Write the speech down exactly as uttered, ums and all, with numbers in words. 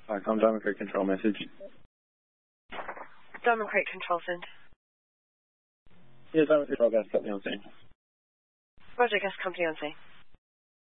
Hi, com Diamond Crate Control message. Diamond Crate Control, send. Yeah, Diamond Crate Control, gas company on scene. Roger, gas company on scene.